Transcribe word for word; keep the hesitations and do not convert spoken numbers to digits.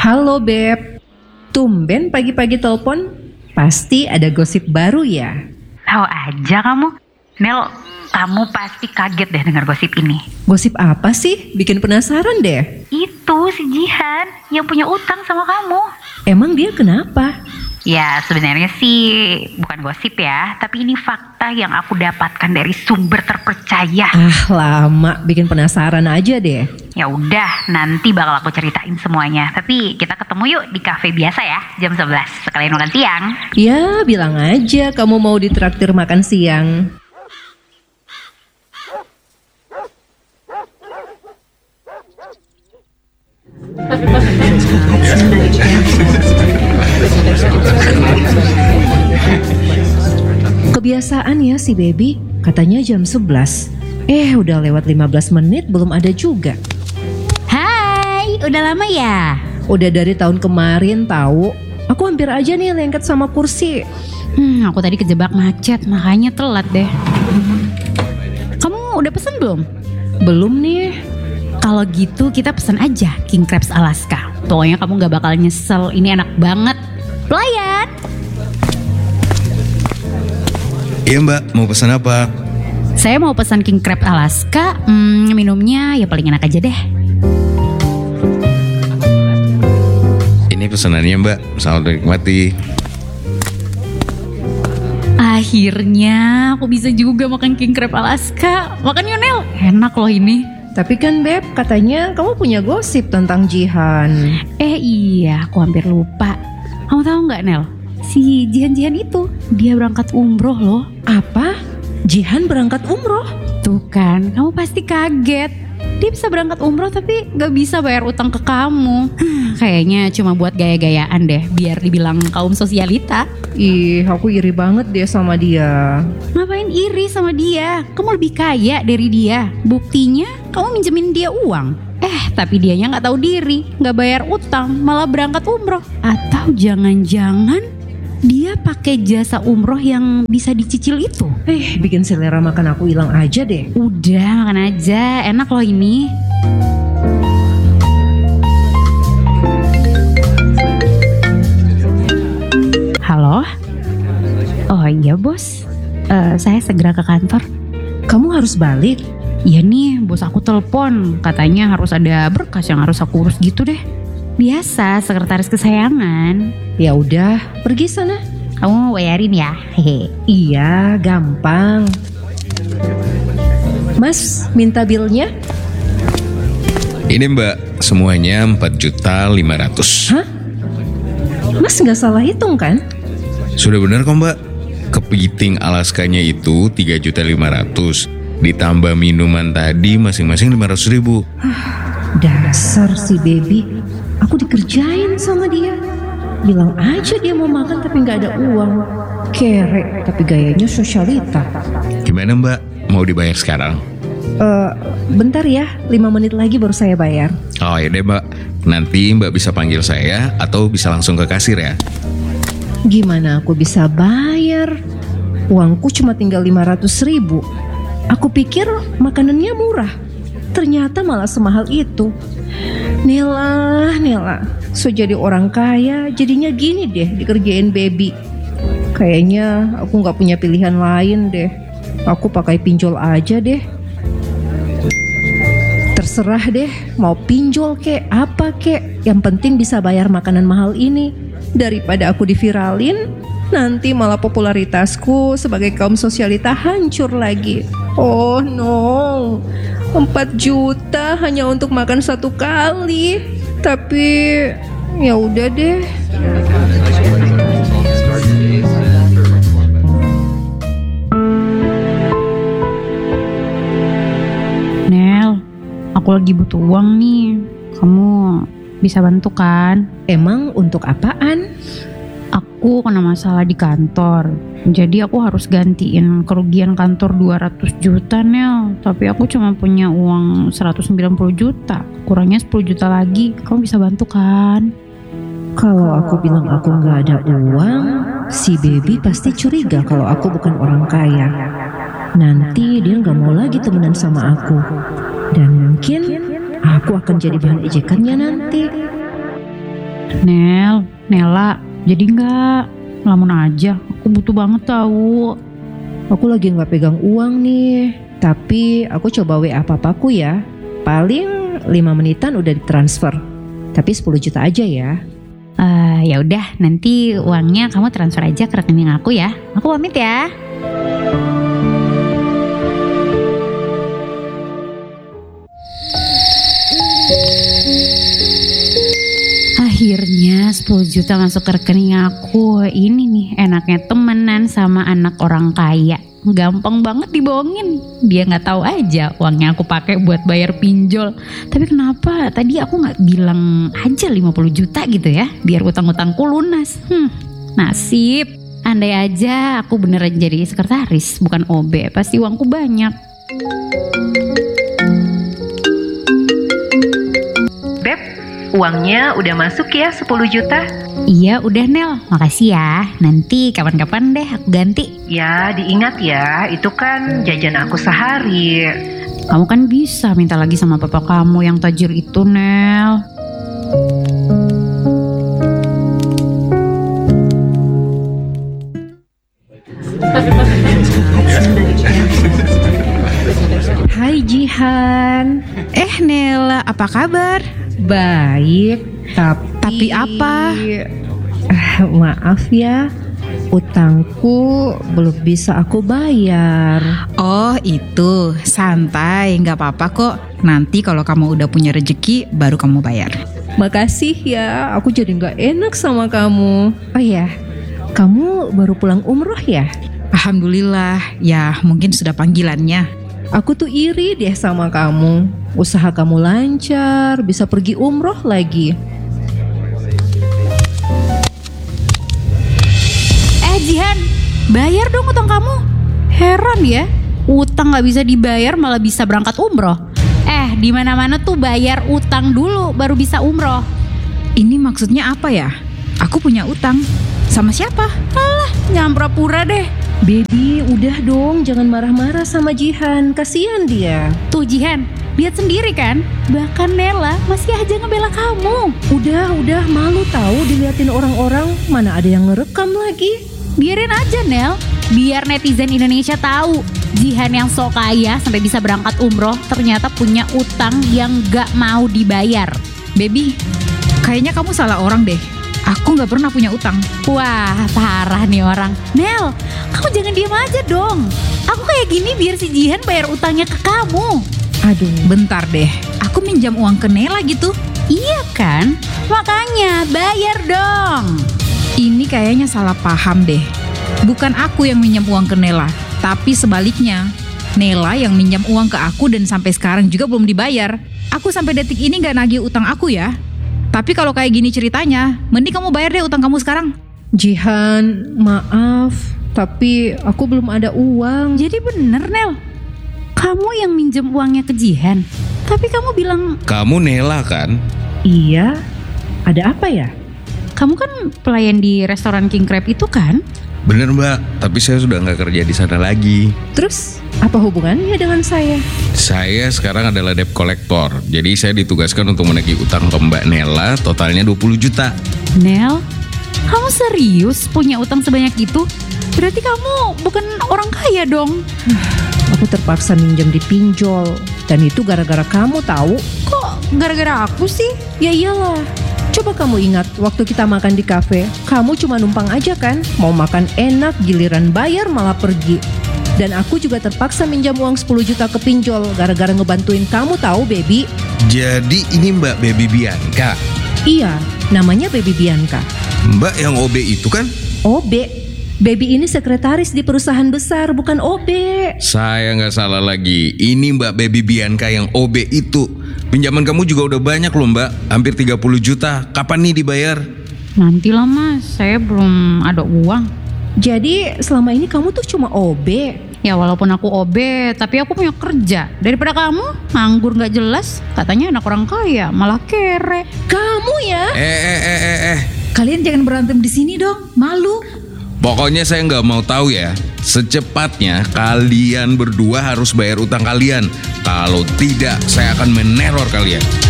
Halo Beb, tumben pagi-pagi telepon, pasti ada gosip baru ya? Tahu aja kamu, Nel, kamu pasti kaget deh dengar gosip ini. Gosip apa sih? Bikin penasaran deh. Itu si Jihan yang punya utang sama kamu. Emang dia kenapa? Ya sebenarnya sih bukan gosip ya, tapi ini fakta yang aku dapatkan dari sumber terpercaya. Ah lama, bikin penasaran aja deh. Ya udah, nanti bakal aku ceritain semuanya. Tapi kita ketemu yuk di kafe biasa ya, jam sebelas, sekalian makan siang. Ya bilang aja kamu mau ditraktir makan siang. Kebiasaan ya si baby, katanya jam sebelas. Eh udah lewat lima belas menit belum ada juga. Hai, udah lama ya? Udah dari tahun kemarin tahu. Aku hampir aja nih lengket sama kursi. Hmm, aku tadi kejebak macet, makanya telat deh. Kamu udah pesen belum? Belum nih. Kalau gitu kita pesen aja King Crabs Alaska. Pokoknya kamu gak bakal nyesel, ini enak banget. Pelayan. Iya mbak, mau pesan apa? Saya mau pesan King Crab Alaska, hmm, minumnya ya paling enak aja deh. Ini pesanannya mbak, selamat menikmati. Akhirnya aku bisa juga makan King Crab Alaska. Makan yuk Nel, enak loh ini. Tapi kan Beb, katanya kamu punya gosip tentang Jihan. Eh iya, aku hampir lupa. Kamu tahu nggak Nel? Si Jihan-Jihan itu, dia berangkat umroh loh. Apa? Jihan berangkat umroh? Tuh kan, kamu pasti kaget. Dia bisa berangkat umroh tapi gak bisa bayar utang ke kamu. Kayaknya cuma buat gaya-gayaan deh, biar dibilang kaum sosialita. Ih, aku iri banget deh sama dia. Ngapain iri sama dia? Kamu lebih kaya dari dia. Buktinya kamu minjemin dia uang. Eh, tapi dianya gak tahu diri, gak bayar utang, malah berangkat umroh. Atau jangan-jangan dia pakai jasa umroh yang bisa dicicil itu. Eh, bikin selera makan aku hilang aja deh. Udah, makan aja. Enak loh ini. Halo? Oh iya bos, uh, saya segera ke kantor. Kamu harus balik? Iya nih, bos aku telepon. Katanya harus ada berkas yang harus aku urus gitu deh. Biasa, sekretaris kesayangan. Ya udah, pergi sana. Kamu bayarin ya. Hehe. Iya, gampang. Mas, minta bilnya? Ini mbak, semuanya empat juta lima ratus. Hah? Mas nggak salah hitung kan? Sudah benar kok mbak. Kepiting Alaskanya itu tiga juta lima ratus. Ditambah minuman tadi masing-masing lima ratus ribu. Dasar si baby. Aku dikerjain sama dia. Bilang aja dia mau makan tapi gak ada uang. Kere, tapi gayanya sosialita. Gimana mbak? Mau dibayar sekarang? Uh, bentar ya, lima menit lagi baru saya bayar. Oh ya deh mbak. Nanti mbak bisa panggil saya atau bisa langsung ke kasir ya. Gimana aku bisa bayar? Uangku cuma tinggal lima ratus ribu. Aku pikir makanannya murah. Ternyata malah semahal itu. Nela, Nela, so jadi orang kaya jadinya gini deh dikerjain baby. Kayaknya aku gak punya pilihan lain deh. Aku pakai pinjol aja deh. Terserah deh, mau pinjol kek, apa kek. Yang penting bisa bayar makanan mahal ini. Daripada aku diviralin, nanti malah popularitasku sebagai kaum sosialita hancur lagi. Oh no, empat juta hanya untuk makan satu kali. Tapi ya udah deh. Nel, aku lagi butuh uang nih. Kamu bisa bantu kan? Emang untuk apaan? Aku kena masalah di kantor. Jadi aku harus gantiin kerugian kantor dua ratus juta Nel. Tapi aku cuma punya uang seratus sembilan puluh juta. Kurangnya sepuluh juta lagi. Kamu bisa bantu kan? Kalau aku bilang aku gak ada uang, si baby pasti curiga kalau aku bukan orang kaya. Nanti dia gak mau lagi temenan sama aku. Dan mungkin aku akan jadi bahan ejekannya nanti. Nel, Nela, jadi nggak? Lamun aja, aku butuh banget tahu. Aku lagi nggak pegang uang nih, tapi aku coba W A papaku ya. Paling lima menitan udah ditransfer. Tapi sepuluh juta aja ya. Eh, ya udah, nanti uangnya kamu transfer aja ke rekening aku ya. Aku pamit ya. Akhirnya sepuluh juta masuk ke rekening aku. Ini nih enaknya temenan sama anak orang kaya. Gampang banget dibohongin. Dia gak tahu aja uangnya aku pakai buat bayar pinjol. Tapi kenapa tadi aku gak bilang aja lima puluh juta gitu ya, biar utang-utangku lunas. Hmm, nasib. Andai aja aku beneran jadi sekretaris bukan O B, pasti uangku banyak. Beb, uangnya udah masuk ya sepuluh juta? Iya udah Nel, makasih ya. Nanti kapan-kapan deh aku ganti. Ya diingat ya, itu kan jajan aku sehari. Kamu kan bisa minta lagi sama papa kamu yang tajir itu, Nel. Hai Jihan. Eh Nela, apa kabar? Baik, tapi... Tapi apa? Eh, maaf ya, utangku belum bisa aku bayar. Oh itu, santai, gak apa-apa kok. Nanti kalau kamu udah punya rezeki, baru kamu bayar. Makasih ya, aku jadi gak enak sama kamu. Oh ya, kamu baru pulang umroh ya? Alhamdulillah, ya mungkin sudah panggilannya. Aku tuh iri deh sama kamu. Usaha kamu lancar, bisa pergi umroh lagi. Eh Jihan, bayar dong utang kamu. Heran ya, utang gak bisa dibayar malah bisa berangkat umroh. Eh, di mana-mana tuh bayar utang dulu baru bisa umroh. Ini maksudnya apa ya? Aku punya utang. Sama siapa? Alah, jangan pura-pura deh. Baby, udah dong, jangan marah-marah sama Jihan. Kasian dia. Tuh Jihan, lihat sendiri kan? Bahkan Nela masih aja ngebela kamu. Udah, udah, malu tahu diliatin orang-orang. Mana ada yang ngerekam lagi. Biarin aja Nel, biar netizen Indonesia tahu Jihan yang sok kaya sampai bisa berangkat umroh ternyata punya utang yang gak mau dibayar. Baby, kayaknya kamu salah orang deh. Aku gak pernah punya utang. Wah, parah nih orang. Nel, kamu jangan diam aja dong. Aku kayak gini biar si Jihan bayar utangnya ke kamu. Aduh, Bentar deh, aku minjam uang ke Nela gitu. Iya kan? Makanya bayar dong. Ini kayaknya salah paham deh. Bukan aku yang minjam uang ke Nela, tapi sebaliknya. Nela yang minjam uang ke aku dan sampai sekarang juga belum dibayar. Aku sampai detik ini gak nagih utang aku ya. Tapi kalau kayak gini ceritanya, mending kamu bayar deh utang kamu sekarang. Jihan, maaf, tapi aku belum ada uang. Jadi bener Nel, kamu yang minjem uangnya ke Jihan. Tapi kamu bilang, Kamu Nela kan? Iya, ada apa ya? kamu kan pelayan di restoran King Crab itu kan? Bener mbak, tapi saya sudah nggak kerja di sana lagi. Terus, apa hubungannya dengan saya? Saya sekarang adalah debt collector. Jadi saya ditugaskan untuk menagih utang ke Mbak Nela totalnya dua puluh juta. Nel, kamu serius punya utang sebanyak itu? Berarti kamu bukan orang kaya dong. Aku terpaksa minjem di pinjol. Dan itu gara-gara kamu tahu. Kok gara-gara aku sih? Ya iyalah. Coba kamu ingat waktu kita makan di kafe, kamu cuma numpang aja kan? Mau makan enak, giliran bayar malah pergi. Dan aku juga terpaksa minjam uang sepuluh juta ke pinjol gara-gara ngebantuin kamu tahu, baby. Jadi ini Mbak Baby Bianca. Iya, namanya Baby Bianca. Mbak yang O B itu kan? O B, Baby ini sekretaris di perusahaan besar, bukan O B. Saya nggak salah lagi. Ini Mbak Baby Bianca yang O B itu. Pinjaman kamu juga udah banyak loh Mbak, hampir tiga puluh juta. Kapan nih dibayar? Nantilah mas, saya belum ada uang. Jadi selama ini kamu tuh cuma O B. Ya walaupun aku O B, tapi aku punya kerja. Daripada kamu nganggur gak jelas, katanya anak orang kaya, malah kere. Kamu ya? Eh eh eh eh eh. Kalian jangan berantem di sini dong, malu. Pokoknya saya nggak mau tahu ya. Secepatnya kalian berdua harus bayar utang kalian. Kalau tidak, saya akan meneror kalian.